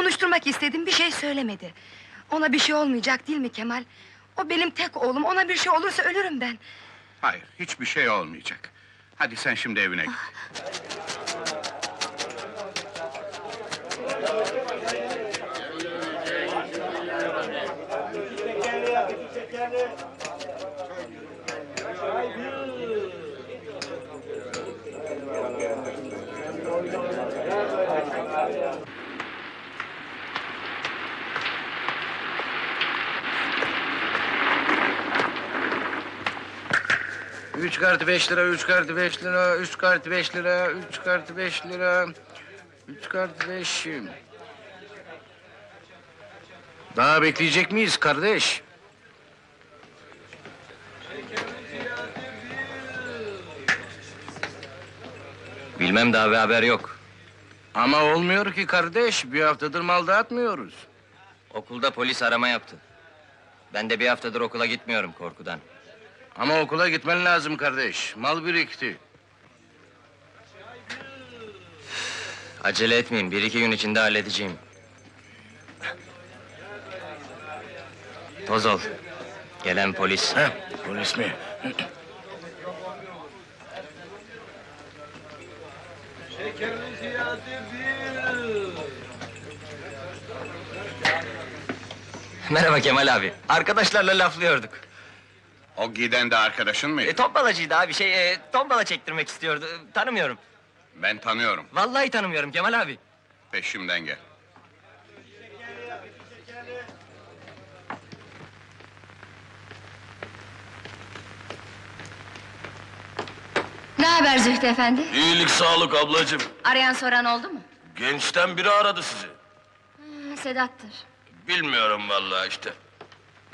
konuşturmak istedim, bir şey söylemedi. Ona bir şey olmayacak değil mi Kemal? O benim tek oğlum, ona bir şey olursa ölürüm ben. Hayır, hiçbir şey olmayacak. Hadi sen şimdi evine git. Üç kartı 5 lira, 3 kartı 5 lira, 3 kartı 5 lira, 3 kartı 5 lira, 3 kartı 5. Daha bekleyecek miyiz kardeş? Bilmem, daha bir haber yok. Ama olmuyor ki kardeş, bir haftadır mal dağıtmıyoruz. Okulda polis arama yaptı. Ben de bir haftadır okula gitmiyorum korkudan. Ama okula gitmen lazım kardeş, mal birikti. Acele etmeyin, bir iki gün içinde halledeceğim. Toz ol. Gelen polis. Heh, polis mi? Merhaba Kemal abi. Arkadaşlarla laflıyorduk. O giden de arkadaşın mıydı? Tombalacıydı abi, tombala çektirmek istiyordu. Tanımıyorum. Ben tanıyorum. Vallahi tanımıyorum Kemal abi. Peşimden gel. Ne haber Zühtü efendi? İyilik sağlık ablacığım. Arayan soran oldu mu? Gençten biri aradı sizi. Sedat'tır. Bilmiyorum vallahi işte.